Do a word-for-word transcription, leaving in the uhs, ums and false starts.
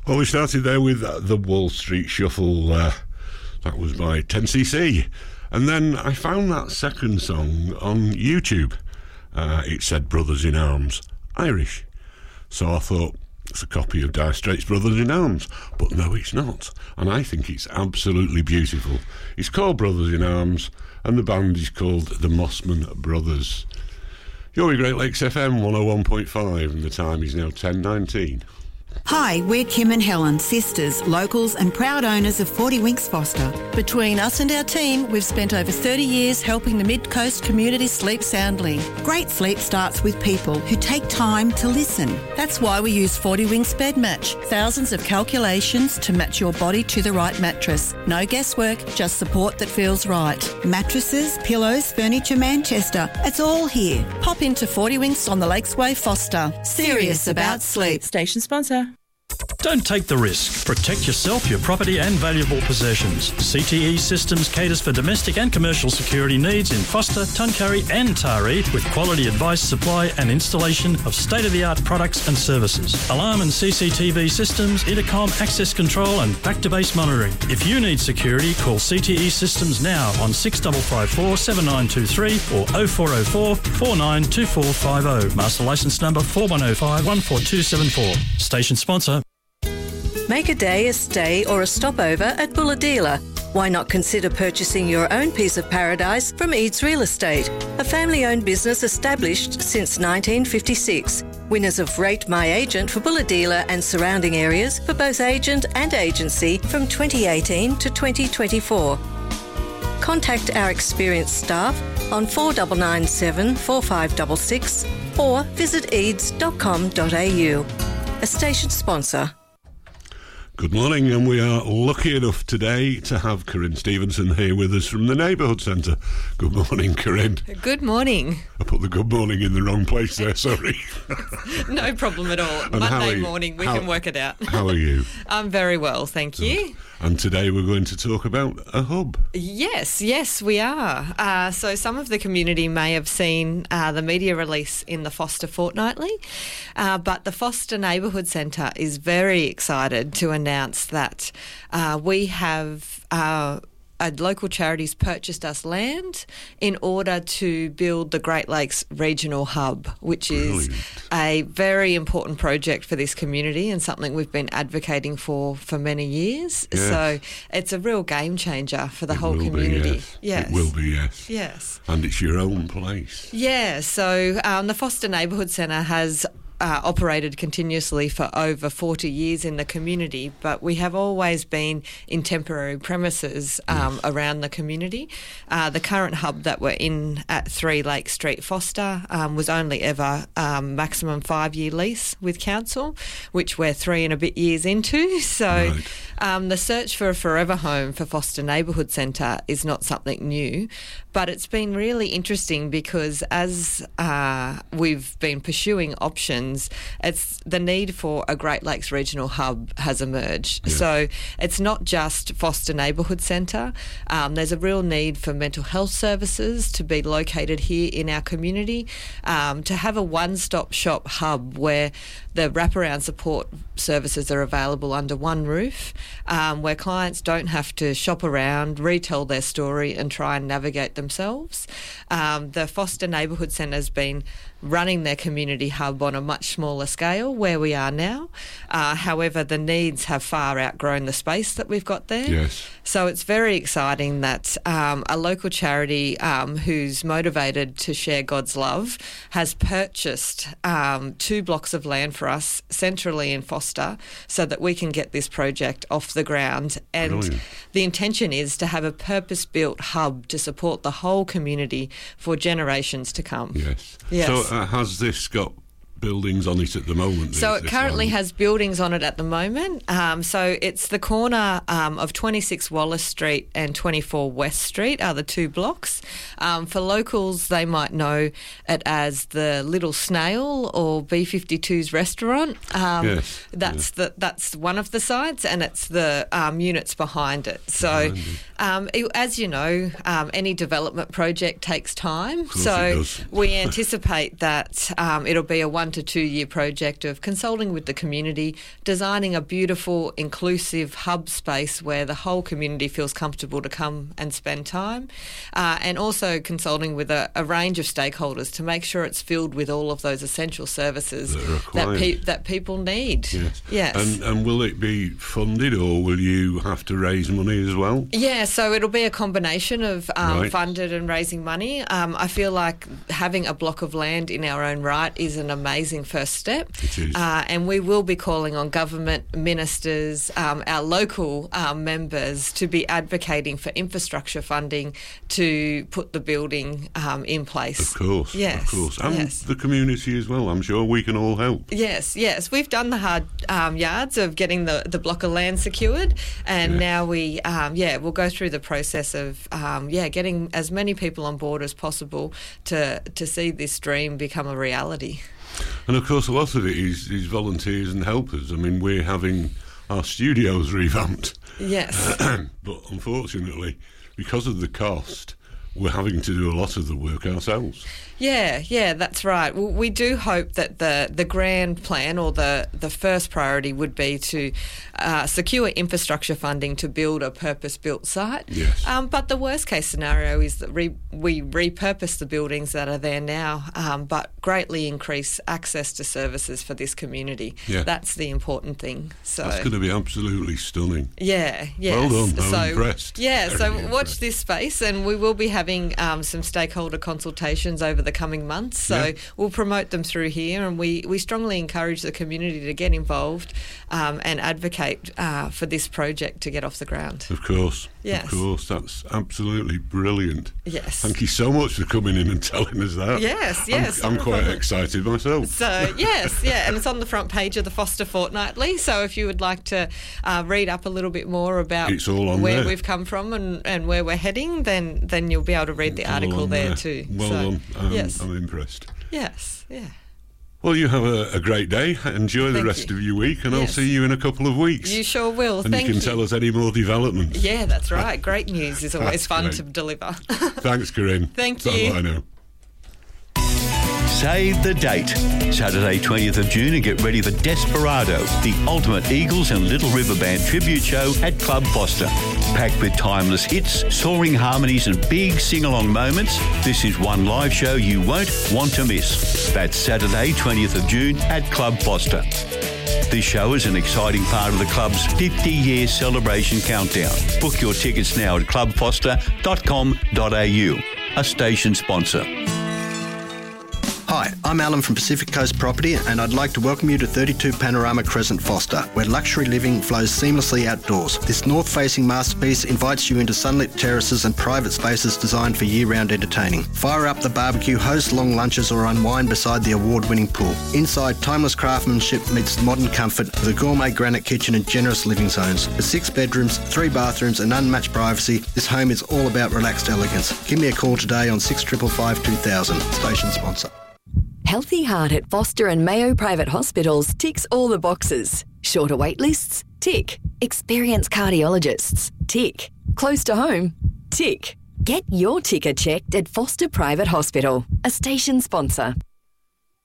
Well, we started there with uh, the Wall Street Shuffle. Uh, that was by ten C C. And then I found that second song on YouTube. Uh, it said Brothers in Arms, Irish. So I thought, it's a copy of Dire Straits' Brothers in Arms. But no, it's not. And I think it's absolutely beautiful. It's called Brothers in Arms, and the band is called the Mossman Brothers. You're with Great Lakes F M one oh one point five, and the time is now ten nineteen. Hi, we're Kim and Helen, sisters, locals and proud owners of forty Winks Foster. Between us and our team, we've spent over thirty years helping the Mid-Coast community sleep soundly. Great sleep starts with people who take time to listen. That's why we use forty Winks Bed Match. Thousands of calculations to match your body to the right mattress. No guesswork, just support that feels right. Mattresses, pillows, furniture, Manchester. It's all here. Pop into forty Winks on the Lakesway Foster. Serious about sleep. Station sponsor. Don't take the risk. Protect yourself, your property and valuable possessions. C T E Systems caters for domestic and commercial security needs in Foster, Tuncurry and Taree with quality advice, supply and installation of state-of-the-art products and services. Alarm and C C T V systems, intercom, access control and back-to-base monitoring. If you need security, call C T E Systems now on six five five four, seven nine two three or oh four oh four, four nine two four five oh. Master licence number four one oh five, one four two seven four. Station sponsor. Make a day, a stay or a stopover at Bulahdelah. Why not consider purchasing your own piece of paradise from Eads Real Estate, a family-owned business established since nineteen fifty-six. Winners of Rate My Agent for Bulahdelah and surrounding areas for both agent and agency from twenty eighteen to twenty twenty-four. Contact our experienced staff on four nine nine seven, four five six six or visit eads dot com dot a u. A station sponsor. Good morning, and we are lucky enough today to have Corinne Stevenson here with us from the Neighbourhood Centre. Good morning, Corinne. Good morning. I put the good morning in the wrong place there, sorry. No problem at all. And Monday you, morning, we how, can work it out. How are you? I'm very well, thank Good. you. And today we're going to talk about a hub. Yes, yes, we are. Uh, so some of the community may have seen uh, the media release in the Foster Fortnightly, uh, but the Foster Neighbourhood Centre is very excited to announce that uh, we have... Uh, Uh, local charities purchased us land in order to build the Great Lakes Regional Hub, which is Brilliant. a very important project for this community and something we've been advocating for for many years. Yes. So it's a real game changer for the It whole will be, community. yes. It will be, yes. Yes. And it's your own place. Yeah, so um, the Foster Neighbourhood Centre has Uh, operated continuously for over forty years in the community, but we have always been in temporary premises um, yes. around the community. Uh, the current hub that we're in at three Lake Street Foster um, was only ever um, maximum five-year lease with council, which we're three and a bit years into. So Right. um, the search for a forever home for Foster Neighbourhood Centre is not something new, but it's been really interesting because as uh, we've been pursuing options, it's the need for a Great Lakes Regional Hub has emerged. Yeah. So it's not just Foster Neighbourhood Centre. Um, there's a real need for mental health services to be located here in our community, um, to have a one-stop shop hub where the wraparound support services are available under one roof, um, where clients don't have to shop around, retell their story and try and navigate themselves. Um, the Foster Neighbourhood Centre has been running their community hub on a much smaller scale where we are now. Uh, however, the needs have far outgrown the space that we've got there. Yes. So it's very exciting that um, a local charity um, who's motivated to share God's love has purchased um, two blocks of land for us centrally in Foster so that we can get this project off the ground. And Brilliant. The intention is to have a purpose-built hub to support the whole community for generations to come. Yes. Yes. So uh, has this got buildings on it at the moment? So this- it this currently land? has buildings on it at the moment. Um, so it's the corner um, of twenty-six Wallace Street and twenty-four West Street are the two blocks. Um, for locals, they might know it as the Little Snail or B fifty-two's restaurant. Um, Yes, That's the that's one of the sites, and it's the um, units behind it. So, Behind it. um, it- as you know, um, any development project takes time. course So it does. we anticipate that um, it'll be a one one to two year project of consulting with the community, designing a beautiful, inclusive hub space where the whole community feels comfortable to come and spend time, uh, and also consulting with a, a range of stakeholders to make sure it's filled with all of those essential services that, that, pe- that people need. Yes. yes. And, and will it be funded, or will you have to raise money as well? Yeah, so it'll be a combination of um, Right. funded and raising money. Um, I feel like having a block of land in our own right is an amazing first step. It is. Uh, and we will be calling on government, ministers, um, our local um, members to be advocating for infrastructure funding to put the building um, in place. Of course, Yes, of course. And yes. the community as well. I'm sure we can all help. Yes, yes. We've done the hard um, yards of getting the, the block of land secured, and Yeah. now we, um, yeah, we'll go through the process of, um, yeah, getting as many people on board as possible to to see this dream become a reality. And of course, a lot of it is, is volunteers and helpers. I mean, we're having our studios revamped. Yes. But unfortunately, because of the cost, we're having to do a lot of the work ourselves. Yeah, yeah, that's right. Well, we do hope that the, the grand plan or the, the first priority would be to uh, secure infrastructure funding to build a purpose-built site. Yes. Um, but the worst-case scenario is that re- we repurpose the buildings that are there now, um, but greatly increase access to services for this community. Yeah. That's the important thing. So That's going to be absolutely stunning. Yeah, yes. Well done. I'm so, impressed. Yeah, Very so watch impressed. this space, and we will be having um, some stakeholder consultations over the coming months. So Yeah. we'll promote them through here, and we, we strongly encourage the community to get involved um, and advocate uh, for this project to get off the ground. Of course. Yes. Of course. That's absolutely brilliant. Yes. Thank you so much for coming in and telling us that. Yes, I'm- yes, I'm, no quite problem. excited myself. So, yes, yeah, and it's on the front page of the Foster Fortnightly. So if you would like to uh, read up a little bit more about It's all on where there. we've come from and, and where we're heading, then then you'll be able to read the It's all article on there, too. Well so, done. Um, yes, I'm impressed. yes, yeah. Well, you have a, a great day. Enjoy the Thank rest you. of your week, and I'll Yes. see you in a couple of weeks. You sure will. and Thank you can tell us any more developments. Yeah, that's right. Great news is always That's fun great. to deliver. Thanks, Corinne. Thank That's you. what I know. Save the date. Saturday, twentieth of June, and get ready for Desperado, the ultimate Eagles and Little River Band tribute show at Club Foster. Packed with timeless hits, soaring harmonies and big sing-along moments, this is one live show you won't want to miss. That's Saturday, twentieth of June at Club Foster. This show is an exciting part of the club's fifty-year celebration countdown. Book your tickets now at club foster dot com dot a u, a station sponsor. Hi, I'm Alan from Pacific Coast Property, and I'd like to welcome you to thirty-two Panorama Crescent Foster, where luxury living flows seamlessly outdoors. This north-facing masterpiece invites you into sunlit terraces and private spaces designed for year-round entertaining. Fire up the barbecue, host long lunches, or unwind beside the award-winning pool. Inside, timeless craftsmanship meets modern comfort with a gourmet granite kitchen and generous living zones. With six bedrooms, three bathrooms, and unmatched privacy, this home is all about relaxed elegance. Give me a call today on six five five two thousand. Station sponsor. Healthy Heart at Foster and Mayo Private Hospitals ticks all the boxes. Shorter wait lists? Tick. Experienced cardiologists? Tick. Close to home? Tick. Get your ticker checked at Foster Private Hospital, a station sponsor.